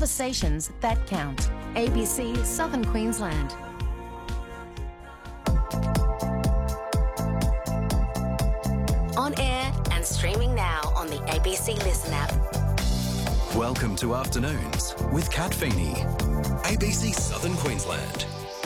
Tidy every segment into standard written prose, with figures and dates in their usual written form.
conversations that count. ABC Southern Queensland. On air and streaming now on the ABC Listen app. Welcome to Afternoons with Kat Feeney, ABC Southern Queensland.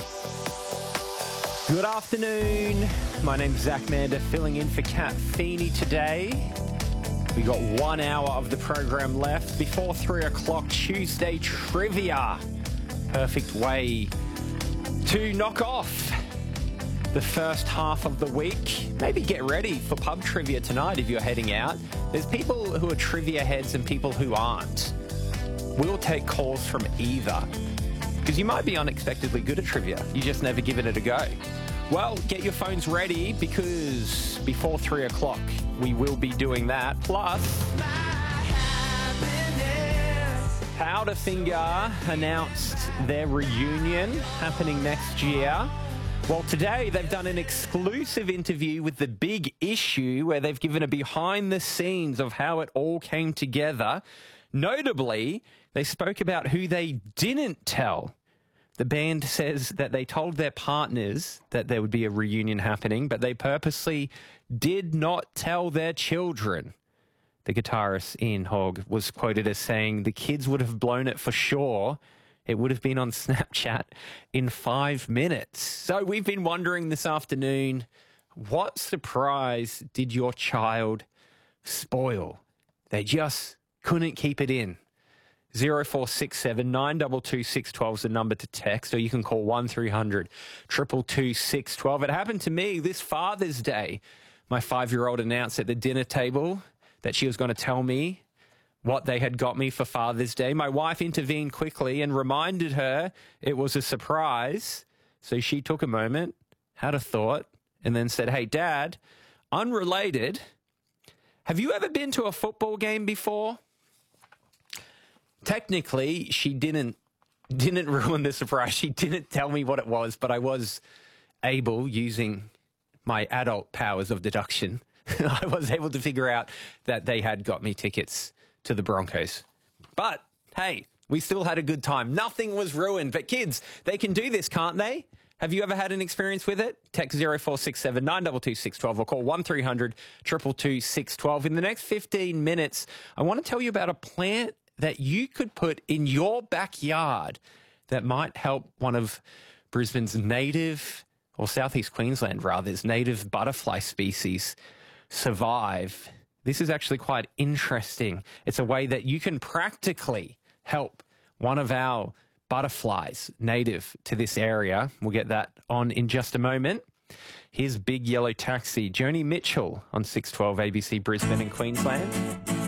Good afternoon. My name's Zach Mander, filling in for Kat Feeney today. We got 1 hour of the program left before 3 o'clock Tuesday trivia. Perfect way to knock off the first half of the week. Maybe get ready for pub trivia tonight if you're heading out. There's people who are trivia heads and people who aren't. We'll take calls from either, because you might be unexpectedly good at trivia. You just never given it a go. Well, get your phones ready, because before 3 o'clock we will be doing that. Plus, Powderfinger announced their reunion happening next year. Well, today they've done an exclusive interview with The Big Issue, where they've given a behind the scenes of how it all came together. Notably, they spoke about who they didn't tell. The band says that they told their partners that there would be a reunion happening, but they purposely did not tell their children. The guitarist Ian Hogg was quoted as saying, "The kids would have blown it for sure. It would have been on Snapchat in 5 minutes." So we've been wondering this afternoon, what surprise did your child spoil? They just couldn't keep it in. 0467 922 612 is the number to text, or you can call 1300 222 612. It happened to me this Father's Day. My 5-year-old announced at the dinner table that she was going to tell me what they had got me for Father's Day. My wife intervened quickly and reminded her it was a surprise. So she took a moment, had a thought, and then said, "Hey, Dad, unrelated, have you ever been to a football game before?" Technically, she didn't ruin the surprise. She didn't tell me what it was, but I was able, using my adult powers of deduction, I was able to figure out that they had got me tickets to the Broncos. But, hey, we still had a good time. Nothing was ruined. But kids, they can do this, can't they? Have you ever had an experience with it? Text 0467 922 612 or call 1300 222 612. In the next 15 minutes, I want to tell you about a plant that you could put in your backyard that might help one of Brisbane's native, or Southeast Queensland rather's native butterfly species survive. This is actually quite interesting. It's a way that you can practically help one of our butterflies native to this area. We'll get that on in just a moment. Here's Big Yellow Taxi, Joni Mitchell on 612 ABC Brisbane and Queensland.